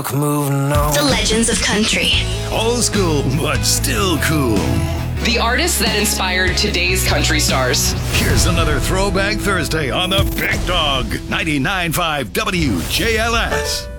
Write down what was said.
Moving on. The legends of country. Old school, but still cool. The artists that inspired today's country stars. Here's another Throwback Thursday on the Big Dog 99.5 WJLS.